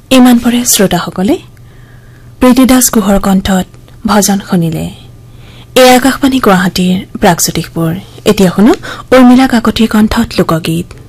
ইমান পৰে শ্ৰোতাসকলে প্ৰীতিদাস গুহৰ কণ্ঠত ভজন শুনিলে। এই আকাশবাণী গুৱাহাটীৰ প্ৰাগজ্যোতিষপুৰ। এতিয়া শুনো উৰ্মিলা কাকতিৰ কণ্ঠত লোকগীত।